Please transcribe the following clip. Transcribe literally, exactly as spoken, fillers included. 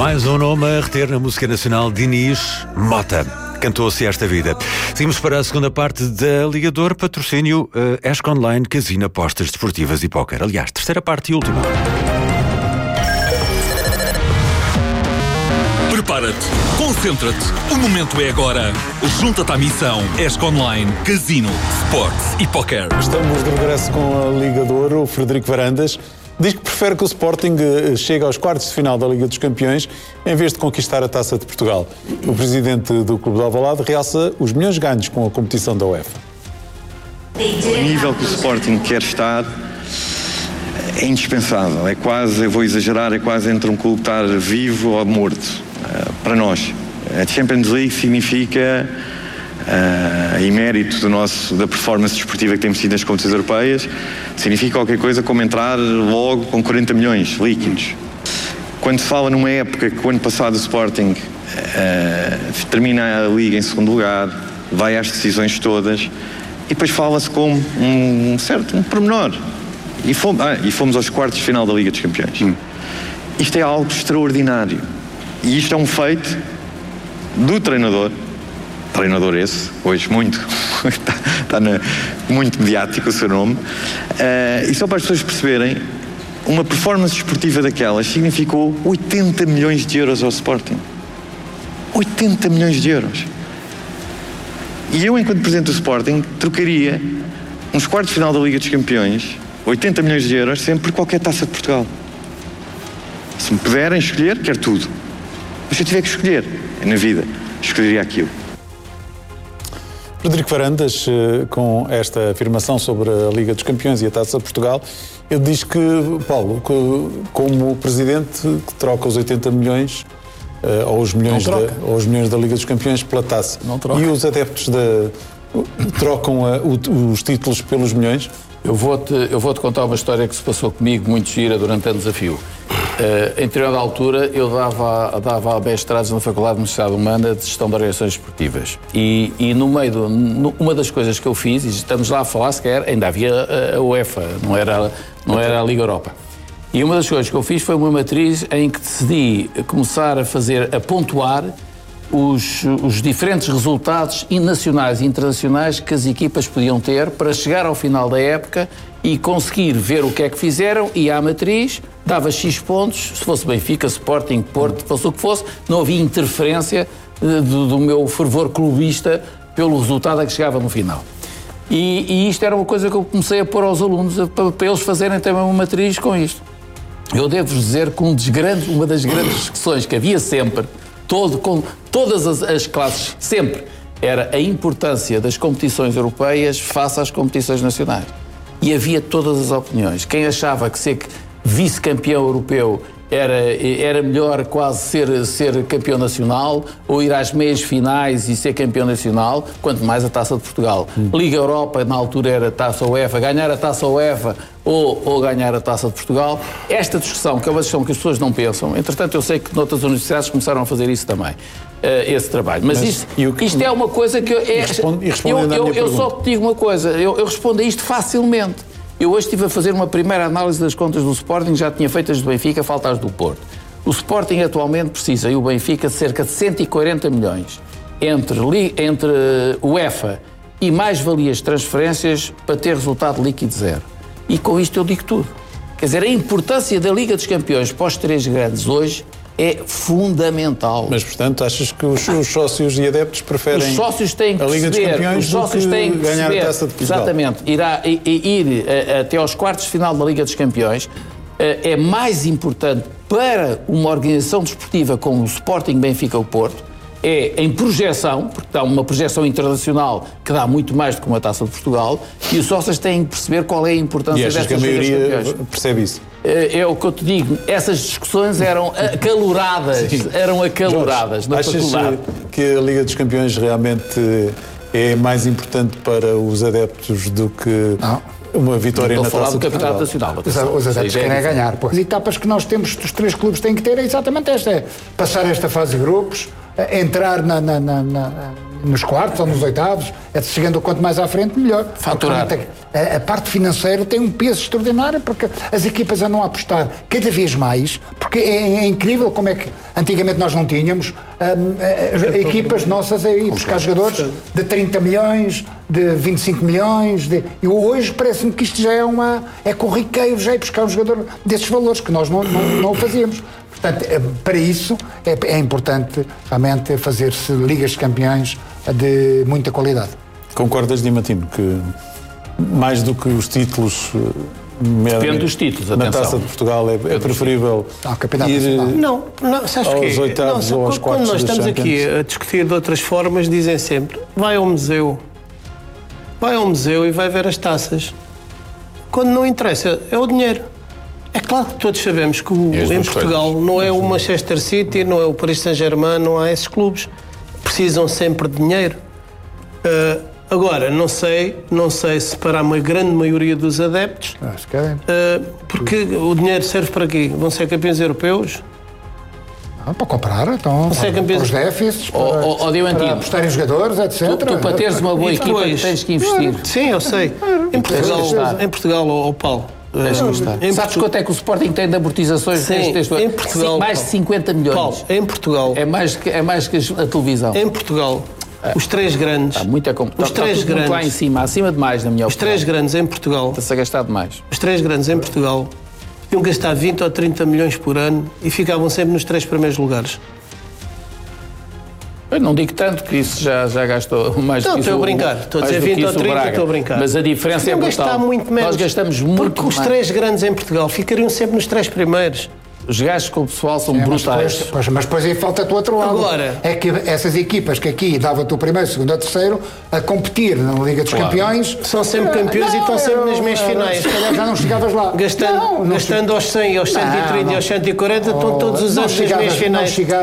Mais um nome a reter na música nacional, Dinis Mota. Cantou-se esta vida. Seguimos para a segunda parte da Liga de Ouro, patrocínio uh, Esco Online, Casino, Apostas Desportivas e Póquer. Aliás, terceira parte e última. Prepara-te, concentra-te, o momento é agora. Junta-te à missão Esco Online, Casino, Sports e Póquer. Estamos de regresso com a Liga de Ouro. O Frederico Varandas diz que prefere que o Sporting chegue aos quartos de final da Liga dos Campeões em vez de conquistar a Taça de Portugal. O presidente do Clube de Alvalade realça os milhões ganhos com a competição da UEFA. O nível que o Sporting quer estar é indispensável. É quase, eu vou exagerar, é quase entre um clube estar vivo ou morto. Uh, para nós, a Champions League significa, uh, em mérito do nosso, da performance desportiva que temos tido nas competições europeias, significa qualquer coisa como entrar logo com quarenta milhões líquidos. Quando se fala numa época que o ano passado o Sporting uh, termina a Liga em segundo lugar, vai às decisões todas, e depois fala-se como um certo um pormenor. E fomos, ah, e fomos aos quartos de final da Liga dos Campeões. Hum. Isto é algo extraordinário. E isto é um feito do treinador, treinador esse, hoje muito, está, está na, muito mediático o seu nome, uh, e só para as pessoas perceberem, uma performance desportiva daquelas significou oitenta milhões de euros ao Sporting. oitenta milhões de euros. E eu, enquanto presidente do Sporting, trocaria uns quartos de final da Liga dos Campeões, oitenta milhões de euros, sempre por qualquer Taça de Portugal. Se me puderem escolher, quero tudo. Mas se eu tiver que escolher, na vida, escolheria aquilo. Frederico Varandas, com esta afirmação sobre a Liga dos Campeões e a Taça de Portugal, ele diz que, Paulo, que, como presidente, que troca os oitenta milhões uh, ou, os milhões da, ou os milhões da Liga dos Campeões pela Taça. Não troca. E os adeptos da, trocam a, o, os títulos pelos milhões? Eu vou-te, eu vou-te contar uma história que se passou comigo, muito gira, durante anos a fio. Uh, em determinada altura, eu dava, dava mestrados na Faculdade de Universidade Humana de Gestão de Organizações Esportivas. E, e no meio, do, no, uma das coisas que eu fiz, e estamos lá a falar sequer, ainda havia a, a UEFA, não era, não era a Liga Europa. E uma das coisas que eu fiz foi uma matriz em que decidi começar a fazer, a pontuar os, os diferentes resultados nacionais e internacionais que as equipas podiam ter para chegar ao final da época e conseguir ver o que é que fizeram, e à matriz dava X pontos, se fosse Benfica, Sporting, Porto, fosse o que fosse, não havia interferência do, do meu fervor clubista pelo resultado a que chegava no final. E, e isto era uma coisa que eu comecei a pôr aos alunos, para, para eles fazerem também uma matriz com isto. Eu devo-vos dizer que um dos grandes, uma das grandes discussões que havia sempre, todo, com todas as, as classes, sempre, era a importância das competições europeias face às competições nacionais. E havia todas as opiniões. Quem achava que ser vice-campeão europeu era, era melhor quase ser, ser campeão nacional, ou ir às meias finais e ser campeão nacional, quanto mais a Taça de Portugal. Hum. Liga Europa, na altura era Taça UEFA, ganhar a Taça UEFA ou, ou ganhar a Taça de Portugal. Esta discussão, que é uma discussão que as pessoas não pensam, entretanto eu sei que noutras universidades começaram a fazer isso também, uh, esse trabalho. Mas, Mas isto, que, isto é uma coisa que... É, e responde, e eu eu, eu só te digo uma coisa, eu, eu respondo a isto facilmente. Eu hoje estive a fazer uma primeira análise das contas do Sporting, já tinha feito as do Benfica, falta as do Porto. O Sporting atualmente precisa, e o Benfica, de cerca de cento e quarenta milhões entre, entre UEFA e mais-valias de transferências para ter resultado líquido zero. E com isto eu digo tudo. Quer dizer, a importância da Liga dos Campeões para os três grandes hoje é fundamental. Mas, portanto, achas que os, os sócios e adeptos preferem os sócios têm que a Liga perceber, dos Campeões os sócios do que têm que ganhar perceber, a Taça de Portugal? Exatamente. Irá, ir, ir a, até aos quartos de final da Liga dos Campeões é mais importante para uma organização desportiva como o Sporting, Benfica ou Porto, é em projeção, porque dá uma projeção internacional que dá muito mais do que uma Taça de Portugal, e os sócios têm que perceber qual é a importância destas Ligas Campeões. E achas que a maioria percebe isso? É o que eu te digo, essas discussões eram acaloradas, Sim. eram acaloradas Jorge, na achas faculdade. Que a Liga dos Campeões realmente é mais importante para os adeptos do que não. uma vitória Não na falar Taça do de Campeonato Portugal? Nacional. Os adeptos querem é ganhar. Pô. As etapas que nós temos, os três clubes têm que ter, é exatamente esta: é passar esta fase de grupos, entrar na, na, na, na, nos quartos ou nos oitavos, é chegando quanto mais à frente, melhor. Faturar. A, a parte financeira tem um peso extraordinário, porque as equipas andam a apostar cada vez mais, porque é, é incrível como é que antigamente nós não tínhamos um, a, a, equipas nossas a ir buscar jogadores de trinta milhões, de vinte e cinco milhões, de, e hoje parece-me que isto já é uma é corriqueiro, já é buscar um jogador desses valores, que nós não, não, não o fazíamos. Portanto, para isso é, é importante realmente fazer-se Ligas de Campeões de muita qualidade. Concordas, Diamantino, que mais do que os títulos, depende dos títulos, na atenção. Taça de Portugal, é, é preferível ah, ir não, não, sabes aos quê? oitavos não, ou aos quando quartos nós estamos Champions. aqui a discutir de outras formas, dizem sempre, vai ao museu, vai ao museu e vai ver as taças. Quando não interessa, é o dinheiro. É claro que todos sabemos que o, em Portugal coisas. Não é o Manchester City, não é o Paris Saint-Germain, não há esses clubes. Precisam sempre de dinheiro. Uh, agora, não sei, não sei se para uma grande maioria dos adeptos, Acho que é. uh, porque o dinheiro serve para quê? Vão ser campeões europeus? Ah, para comprar, então, para, para os déficits, para, oh, oh, oh, para apostar em jogadores, etcétera. Tu, tu para teres uma boa equipa tens que investir. Sim, eu sei. Em Portugal, em Portugal, oh, Paulo, Em Sabes quanto é que o Sporting tem de amortizações? Sim, deste, em Portugal, mais de cinquenta milhões. Paulo, em Portugal. É mais que, é mais que a televisão. Em Portugal, é. os três grandes. Está muito a comp... Os está, três está grandes. Muito lá em cima, acima de mais, na minha os opinião. Os três grandes em Portugal. Está-se a gastar demais. Os três grandes em Portugal iam gastar vinte ou trinta milhões por ano e ficavam sempre nos três primeiros lugares. Eu não digo tanto, que isso já, já gastou mais não, do que isso. Não, estou a brincar. Estou a dizer vinte ou trinta, estou a brincar. Mas a diferença não é brutal. Gastar muito menos. Nós gastamos muito Porque os mais. três grandes em Portugal ficariam sempre nos três primeiros. Os gastos com o pessoal são é, brutais. Mas depois, mas depois aí falta-te o outro lado. Agora, é que essas equipas que aqui davam-te o primeiro, segundo ou terceiro, a competir na Liga dos claro. Campeões... São sempre campeões não, e estão sempre nas meias finais. Se calhar já não chegavas lá. Gastando, não, não gastando aos cem, aos cento e trinta e aos cento e quarenta, estão todos os anos nas meias finais.